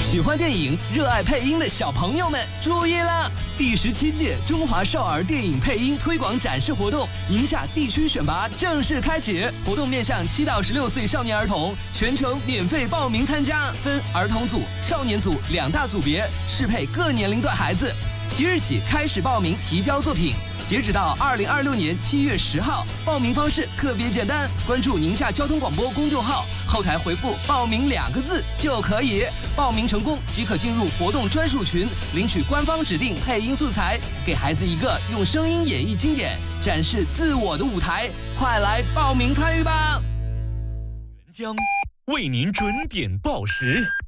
喜欢电影、热爱配音的小朋友们注意啦！第17届中华少儿电影配音推广展示活动宁夏地区选拔正式开启，活动面向7到16岁少年儿童，全程免费报名参加，分儿童组、少年组2大组别，适配各年龄段孩子。即日起开始报名提交作品，截止到2026年7月10号。报名方式特别简单，关注宁夏交通广播公众号，后台回复“报名”2个字就可以。报名成功即可进入活动专属群，领取官方指定配音素材，给孩子一个用声音演绎经典、展示自我的舞台。快来报名参与吧！ 原浆为您准点报时。